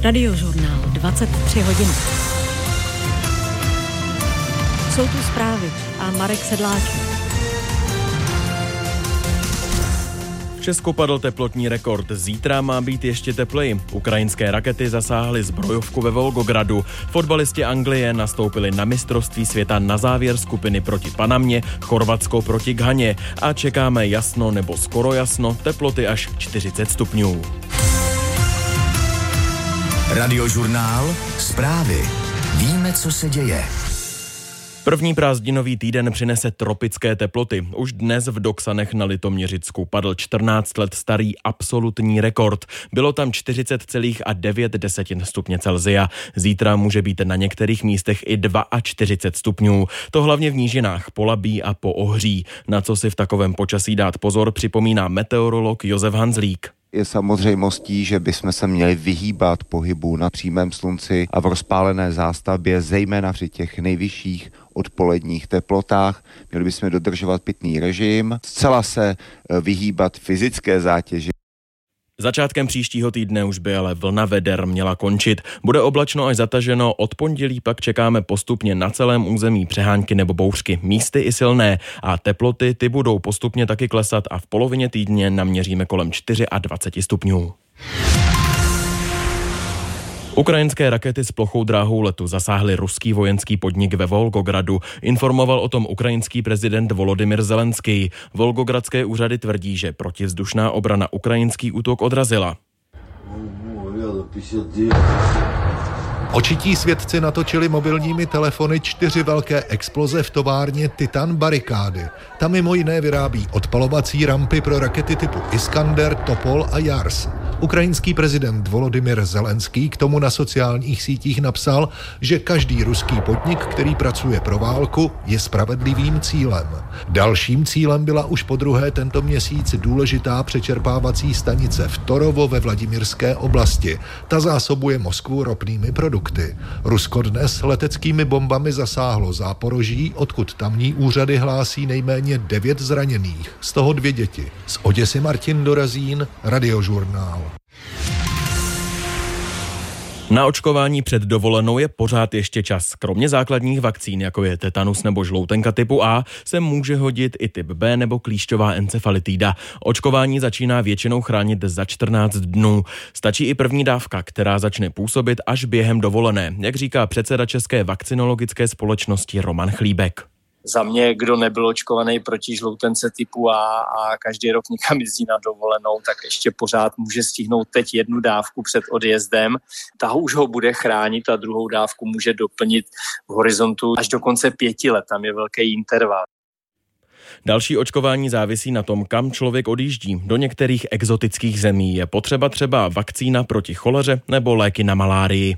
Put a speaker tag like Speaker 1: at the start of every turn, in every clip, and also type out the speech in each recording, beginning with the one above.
Speaker 1: Radiožurnál 23 hodin. Jsou tu zprávy a Marek Sedláček.
Speaker 2: V Česku padl teplotní rekord. Zítra má být ještě tepleji. Ukrajinské rakety zasáhly zbrojovku ve Volgogradu. Fotbalisti Anglie nastoupili na mistrovství světa na závěr skupiny proti Panamě, Chorvatsko proti Ghaně. A čekáme jasno nebo skoro jasno, teploty až 40 stupňů.
Speaker 3: Radiožurnál, zprávy. Víme, co se děje.
Speaker 2: První prázdninový týden přinese tropické teploty. Už dnes v Doksanech na Litoměřicku padl 14 let starý absolutní rekord. Bylo tam 40,9 stupně Celsia. Zítra může být na některých místech i 42 stupňů. To hlavně v nížinách Polabí a po Ohří. Na co si v takovém počasí dát pozor, připomíná meteorolog Josef Hanzlík.
Speaker 4: Je samozřejmostí, že bychom se měli vyhýbat pohybu na přímém slunci a v rozpálené zástavbě, zejména při těch nejvyšších odpoledních teplotách. Měli bychom dodržovat pitný režim, zcela se vyhýbat fyzické zátěži.
Speaker 2: Začátkem příštího týdne už by ale vlna veder měla končit. Bude oblačno až zataženo, od pondělí pak čekáme postupně na celém území přehánky nebo bouřky, místy i silné, a teploty ty budou postupně taky klesat a v polovině týdně naměříme kolem 24 stupňů. Ukrajinské rakety s plochou dráhou letu zasáhly ruský vojenský podnik ve Volgogradu. Informoval o tom ukrajinský prezident Volodymyr Zelenský. Volgogradské úřady tvrdí, že protivzdušná obrana ukrajinský útok odrazila.
Speaker 5: Očití svědci natočili mobilními telefony 4 velké exploze v továrně Titan Barikády. Tam mimo jiné vyrábí odpalovací rampy pro rakety typu Iskander, Topol a Jars. Ukrajinský prezident Volodymyr Zelenský k tomu na sociálních sítích napsal, že každý ruský podnik, který pracuje pro válku, je spravedlivým cílem. Dalším cílem byla už podruhé tento měsíc důležitá přečerpávací stanice v Torovo ve Vladimirské oblasti. Ta zásobuje Moskvu ropnými produkty. Rusko dnes leteckými bombami zasáhlo Záporoží, odkud tamní úřady hlásí nejméně 9 zraněných, z toho 2 děti. Z Oděsy Martin Dorazín, Radiožurnál.
Speaker 2: Na očkování před dovolenou je pořád ještě čas. Kromě základních vakcín, jako je tetanus nebo žloutenka typu A, se může hodit i typ B nebo klíšťová encefalitída. Očkování začíná většinou chránit za 14 dnů. Stačí i první dávka, která začne působit až během dovolené, jak říká předseda České vakcinologické společnosti Roman Chlíbek.
Speaker 6: Za mě, kdo nebyl očkovaný proti žloutence typu A a každý rok někam jezdí na dovolenou, tak ještě pořád může stihnout teď 1 dávku před odjezdem. Ta už ho bude chránit a druhou dávku může doplnit v horizontu až do konce 5 let. Tam je velký interval.
Speaker 2: Další očkování závisí na tom, kam člověk odjíždí. Do některých exotických zemí je potřeba třeba vakcína proti choleře nebo léky na malárii.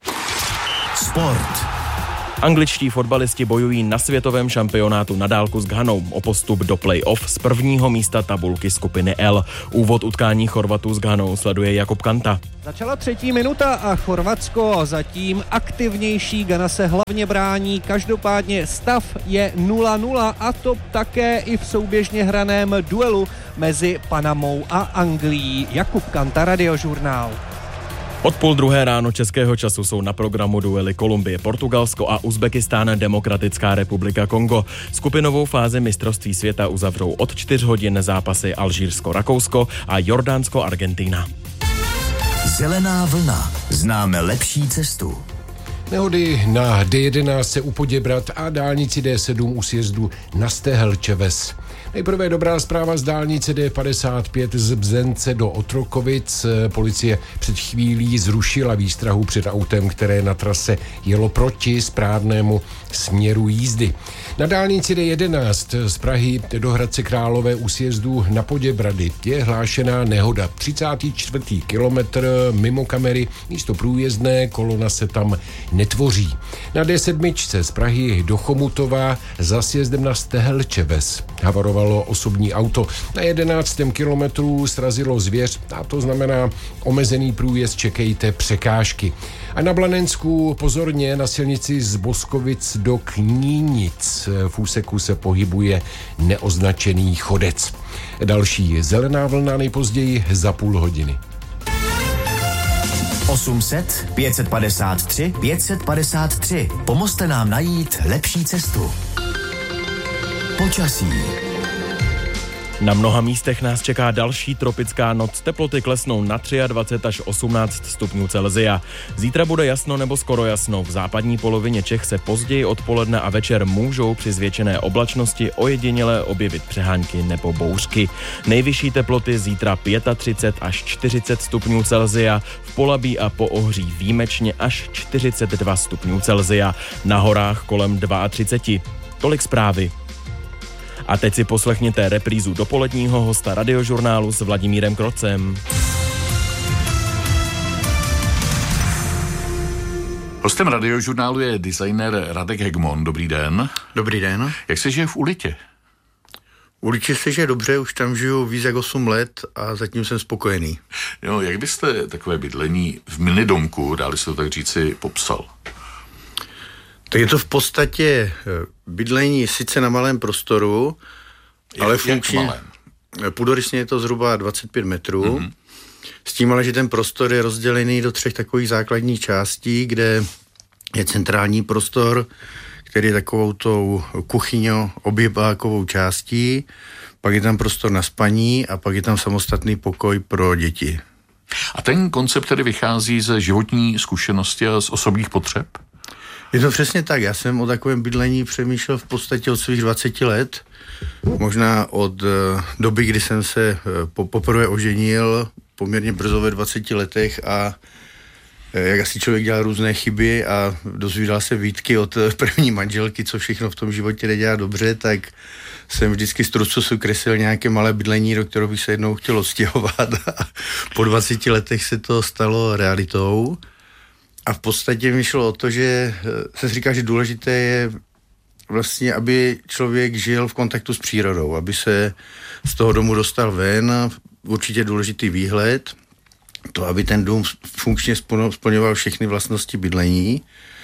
Speaker 3: Sport.
Speaker 2: Angličtí fotbalisti bojují na světovém šampionátu na dálku s Ghanou o postup do play-off z prvního místa tabulky skupiny L. Úvod utkání Chorvatů s Ghanou sleduje Jakub Kanta.
Speaker 7: Začala 3. minuta a Chorvatsko zatím aktivnější. Ghana se hlavně brání, každopádně stav je 0-0 a to také i v souběžně hraném duelu mezi Panamou a Anglií. Jakub Kanta, Radiožurnál.
Speaker 2: Od 12:30 ráno českého času jsou na programu duely Kolumbie, Portugalsko a Uzbekistán, Demokratická republika Kongo. Skupinovou fázi mistrovství světa uzavřou od 4 hodin zápasy Alžírsko, Rakousko a Jordánsko, Argentina.
Speaker 3: Zelená vlna. Známe lepší cestu.
Speaker 8: Nehody na D11 u Poděbrad a dálnici D7 u sjezdu na Stehelčeves. Nejprve dobrá zpráva z dálnice D55 z Bzence do Otrokovic. Policie před chvílí zrušila výstrahu před autem, které na trase jelo proti správnému směru jízdy. Na dálnici D11 z Prahy do Hradce Králové u sjezdu na Poděbrady je hlášená nehoda. 34. kilometr mimo kamery, místo průjezdné, kolona se tam netvoří. Na D7 z Prahy do Chomutova za sjezdem na Stehelčeves havarovalo osobní auto. Na 11. kilometru srazilo zvěř a to znamená omezený průjezd, čekejte překážky. A na Blanensku pozorně na silnici z Boskovic do Knínic. V úseku se pohybuje neoznačený chodec. Další zelená vlna nejpozději za půl hodiny.
Speaker 3: 800 553 553. Pomozte nám najít lepší cestu. Počasí.
Speaker 2: Na mnoha místech nás čeká další tropická noc. Teploty klesnou na 23 až 18 stupňů Celsia. Zítra bude jasno nebo skoro jasno. V západní polovině Čech se později odpoledne a večer můžou při zvětšené oblačnosti ojediněle objevit přehánky nebo bouřky. Nejvyšší teploty zítra 35 až 40 stupňů Celsia. V Polabí a Poohří výjimečně až 42 stupňů Celsia. Na horách kolem 32. Tolik zprávy. A teď si poslechněte reprízu dopoledního hosta Radiožurnálu s Vladimírem Krocem.
Speaker 9: Hostem Radiožurnálu je designer Radek Hegmon. Dobrý den.
Speaker 10: Dobrý den.
Speaker 9: Jak se žije v Ulitě?
Speaker 10: V Ulitě se žije dobře, už tam žiju víc jak 8 let a zatím jsem spokojený.
Speaker 9: Jo, jak byste takové bydlení v minidomku, dali se to tak říci, popsal?
Speaker 10: Tak je to v podstatě bydlení sice na malém prostoru, ale funkčně. Půdorysně je to zhruba 25 metrů. Mm-hmm. S tím ale, že ten prostor je rozdělený do 3 takových základních částí, kde je centrální prostor, který je takovou tou kuchyňo-obývákovou částí, pak je tam prostor na spaní a pak je tam samostatný pokoj pro děti.
Speaker 9: A ten koncept tedy vychází ze životní zkušenosti a z osobních potřeb?
Speaker 10: Je to přesně tak. Já jsem o takovém bydlení přemýšlel v podstatě od svých 20 let. Možná od doby, kdy jsem se poprvé oženil, poměrně brzo ve 20 letech a jak asi člověk dělal různé chyby a dozvídal se výtky od první manželky, co všechno v tom životě nedělá dobře, tak jsem vždycky z trucu kreslil nějaké malé bydlení, do kterého bych se jednou chtěl odstěhovat a po 20 letech se to stalo realitou. A v podstatě mi šlo o to, že se říká, že důležité je vlastně, aby člověk žil v kontaktu s přírodou, aby se z toho domu dostal ven, určitě důležitý výhled, to, aby ten dům funkčně splňoval všechny vlastnosti bydlení,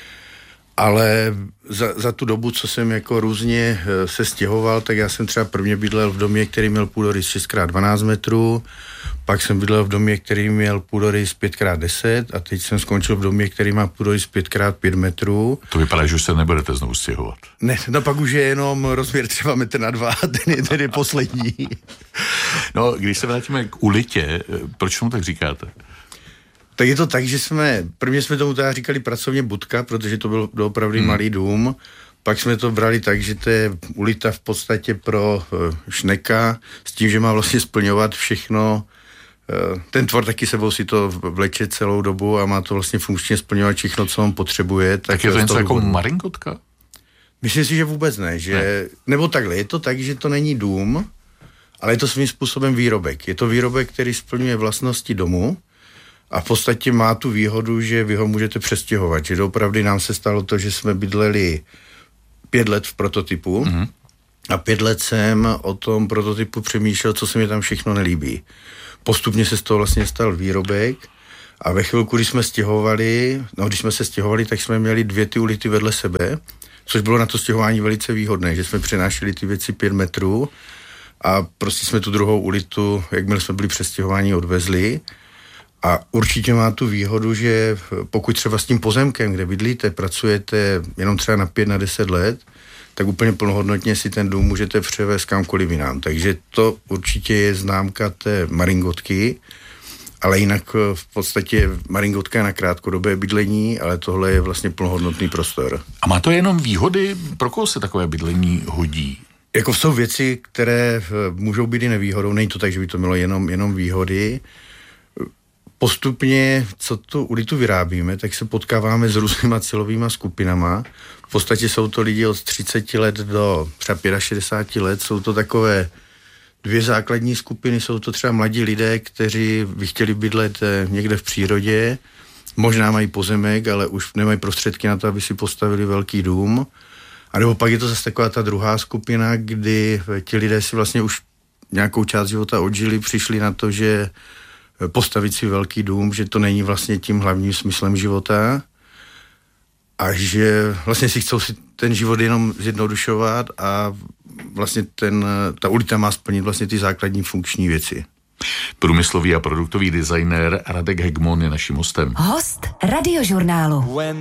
Speaker 10: ale za tu dobu, co jsem jako různě se stěhoval, tak já jsem třeba prvně bydlel v domě, který měl půdorys 6x12 metrů, pak jsem bydlel v domě, který měl půdorys 5x10 a teď jsem skončil v domě, který má půdorys 5x5 metrů.
Speaker 9: To vypadá, že už se nebudete znovu stěhovat.
Speaker 10: Ne, no pak už je jenom rozměr třeba 1,2 m, ten je poslední.
Speaker 9: No, když se vrátíme k Ulitě, proč tomu tak říkáte?
Speaker 10: Tak je to tak, že prvně jsme tomu teda říkali pracovně budka, protože to byl opravdu malý dům. Pak jsme to brali tak, že to je Ulita v podstatě pro šneka, s tím, že má vlastně splňovat všechno. Ten tvor taky sebou si to vleče celou dobu a má to vlastně funkčně splňovat všechno, co on potřebuje.
Speaker 9: Tak je to něco jako maringotka?
Speaker 10: Myslím si, že vůbec ne. Nebo takhle, je to tak, že to není dům, ale je to svým způsobem výrobek. Je to výrobek, který splňuje vlastnosti domu, a v podstatě má tu výhodu, že vy ho můžete přestěhovat. Že opravdu nám se stalo to, že jsme bydleli 5 let v prototypu a 5 let jsem o tom prototypu přemýšlel, co se mi tam všechno nelíbí. Postupně se z toho vlastně stal výrobek a ve chvilku, když jsme se stěhovali, tak jsme měli 2 ty Ulity vedle sebe, což bylo na to stěhování velice výhodné, že jsme přenášeli ty věci 5 metrů a prostě jsme tu druhou Ulitu, jakmile jsme byli přestěhováni, odvezli. A určitě má tu výhodu, že pokud třeba s tím pozemkem, kde bydlíte, pracujete jenom třeba na 5, na 10 let, tak úplně plnohodnotně si ten dům můžete převést kamkoliv jinam. Takže to určitě je známka té maringotky, ale jinak v podstatě maringotka je na krátkodobé bydlení, ale tohle je vlastně plnohodnotný prostor.
Speaker 9: A má to jenom výhody? Pro koho se takové bydlení hodí?
Speaker 10: Jako jsou věci, které můžou být i nevýhodou. Není to tak, že by to mělo jenom výhody. Postupně, co tu Ulitu vyrábíme, tak se potkáváme s různýma cílovýma skupinama. V podstatě jsou to lidi od 30 let do třeba 65 let. Jsou to takové 2 základní skupiny. Jsou to třeba mladí lidé, kteří by chtěli bydlet někde v přírodě. Možná mají pozemek, ale už nemají prostředky na to, aby si postavili velký dům. A nebo pak je to zase taková ta druhá skupina, kdy ti lidé si vlastně už nějakou část života odžili, přišli na to, že postavit si velký dům, že to není vlastně tím hlavním smyslem života a že vlastně si chcou si ten život jenom zjednodušovat a vlastně ta Ulita má splnit vlastně ty základní funkční věci.
Speaker 9: Průmyslový a produktový designér Radek Hegmon je naším hostem.
Speaker 11: Host Radiožurnálu.